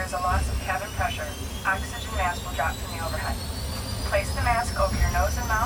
there is a loss of cabin pressure, oxygen mask will drop from the overhead. Place the mask over your nose and mouth